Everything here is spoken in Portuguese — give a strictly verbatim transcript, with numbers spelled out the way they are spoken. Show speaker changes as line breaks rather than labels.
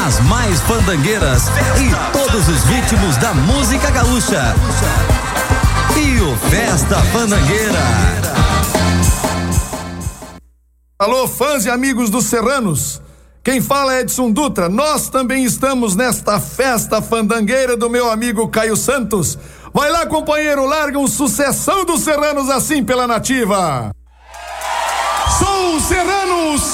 as mais fandangueiras e todos os ritmos da música gaúcha. E o Festa Fandangueira.
Alô, fãs e amigos dos Serranos. Quem fala é Edson Dutra. Nós também estamos nesta Festa Fandangueira do meu amigo Caio Santos. Vai lá, companheiro, larga um sucessão dos Serranos assim pela nativa. Sou Serranos!